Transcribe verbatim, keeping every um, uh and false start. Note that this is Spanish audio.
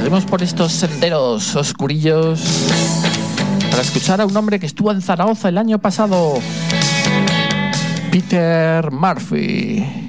Seguimos por estos senderos oscurillos para escuchar a un hombre que estuvo en Zaragoza el año pasado, Peter Murphy.